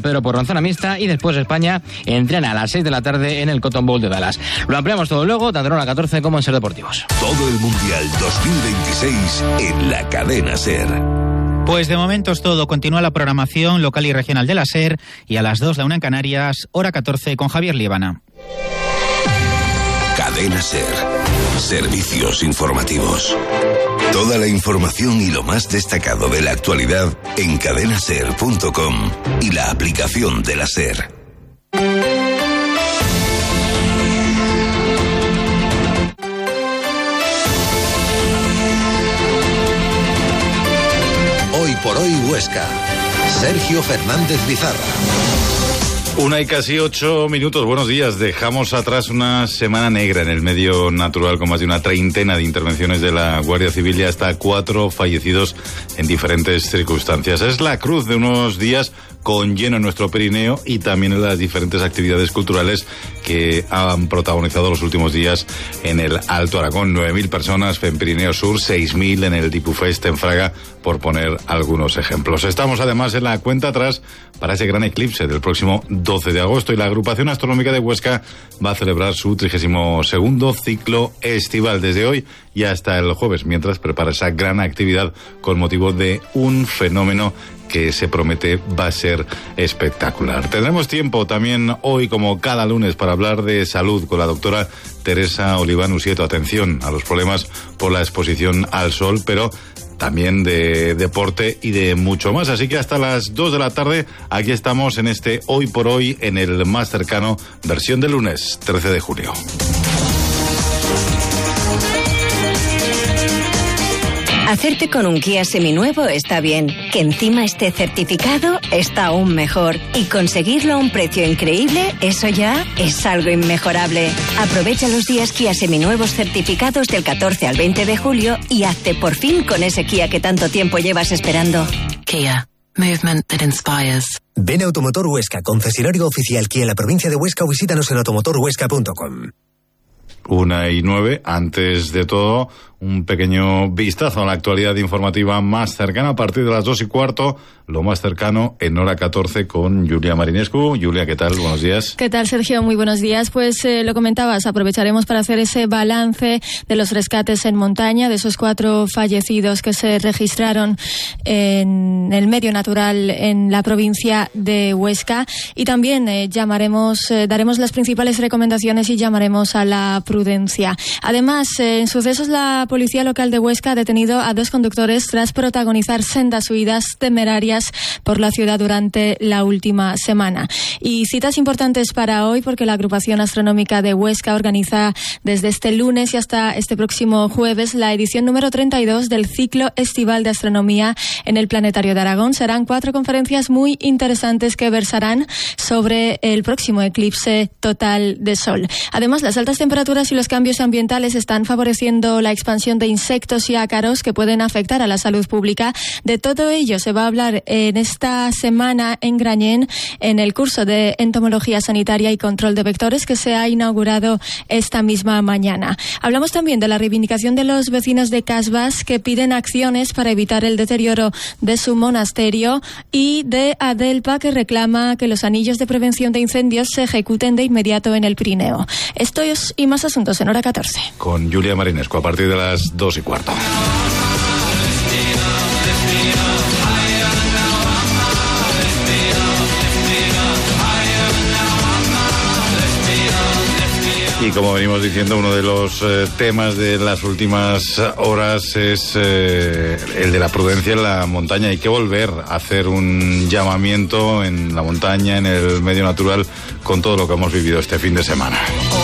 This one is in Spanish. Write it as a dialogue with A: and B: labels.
A: Pedro Porro en zona mixta y después España entrena a las 6 de la tarde en el Cotton Bowl de Dallas. Lo ampliamos todo luego, tanto en Hora 14 como en Ser Deportivos.
B: Todo el Mundial 2026 en la cadena SER.
C: Pues de momento es todo. Continúa la programación local y regional de la SER y a las 2 la 1 en Canarias, Hora 14 con Javier Liébana.
B: Cadena SER. Servicios informativos. Toda la información y lo más destacado de la actualidad en cadenaser.com y la aplicación de la SER.
D: Hoy por hoy Huesca. Sergio Fernández Vizarra.
E: 1:08. Buenos días. Dejamos atrás una semana negra en el medio natural con más de una treintena de intervenciones de la Guardia Civil y hasta 4 fallecidos en diferentes circunstancias. Es la cruz de unos días con lleno en nuestro Pirineo y también en las diferentes actividades culturales que han protagonizado los últimos días en el Alto Aragón. 9.000 personas en Pirineo Sur, 6.000 en el Dipufest en Fraga, por poner algunos ejemplos. Estamos además en la cuenta atrás para ese gran eclipse del próximo 12 de agosto y la Agrupación Astronómica de Huesca va a celebrar su 32º ciclo estival desde hoy y hasta el jueves, mientras prepara esa gran actividad con motivo de un fenómeno que se promete va a ser espectacular. Tendremos tiempo también hoy, como cada lunes, para hablar de salud con la doctora Teresa Oliván Usieto. Atención a los problemas por la exposición al sol, pero también de deporte y de mucho más. Así que hasta las 2 de la tarde, aquí estamos en este Hoy por Hoy, en el más cercano, versión de lunes, 13 de julio.
F: Hacerte con un Kia seminuevo está bien, que encima esté certificado está aún mejor y conseguirlo a un precio increíble, eso ya es algo inmejorable. Aprovecha los días Kia seminuevos certificados del 14 al 20 de julio y hazte por fin con ese Kia que tanto tiempo llevas esperando.
G: Kia. Movement that inspires.
H: Ven a Automotor Huesca, concesionario oficial Kia en la provincia de Huesca, o visítanos en automotorhuesca.com.
E: 1:09. Antes de todo, un pequeño vistazo a la actualidad informativa más cercana a partir de las 2:15, lo más cercano en Hora 14 con Julia Marinescu. Julia, ¿qué tal? Buenos días.
I: ¿Qué tal, Sergio? Muy buenos días. Pues lo comentabas, aprovecharemos para hacer ese balance de los rescates en montaña, de esos 4 fallecidos que se registraron en el medio natural en la provincia de Huesca, y también daremos las principales recomendaciones y llamaremos a la prudencia. Además, en sucesos, la Policía Local de Huesca ha detenido a 2 conductores tras protagonizar sendas huidas temerarias por la ciudad durante la última semana. Y citas importantes para hoy, porque la Agrupación Astronómica de Huesca organiza desde este lunes y hasta este próximo jueves la edición número 32 del ciclo estival de astronomía en el Planetario de Aragón. Serán 4 conferencias muy interesantes que versarán sobre el próximo eclipse total de sol. Además, las altas temperaturas y los cambios ambientales están favoreciendo la expansión de insectos y ácaros que pueden afectar a la salud pública. De todo ello se va a hablar en esta semana en Grañén, en el curso de Entomología Sanitaria y Control de Vectores que se ha inaugurado esta misma mañana. Hablamos también de la reivindicación de los vecinos de Casbas, que piden acciones para evitar el deterioro de su monasterio, y de Adelpa, que reclama que los anillos de prevención de incendios se ejecuten de inmediato en el Pirineo. Estos y más asuntos en Hora 14.
E: Con Julia Marinescu a partir de las 2:15. Y como venimos diciendo, uno de los temas de las últimas horas es el de la prudencia en la montaña. Hay que volver a hacer un llamamiento en la montaña, en el medio natural, con todo lo que hemos vivido este fin de semana.